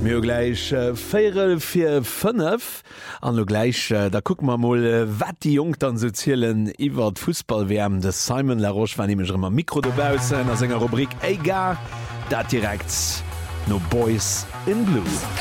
Mir gleich 4:45 an gleich da guck man mal wat die Jung dann so zielen iwwer Fußballwärm des Simon Laroche wann ich immer Mikro dabausen a senger Rubrik Egar dat direkt no Boys in Blue.